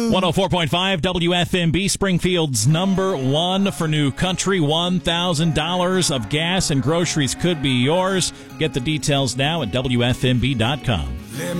104.5 WFMB, Springfield's number one for new country. $1,000 of gas and groceries could be yours. Get the details now at WFMB.com.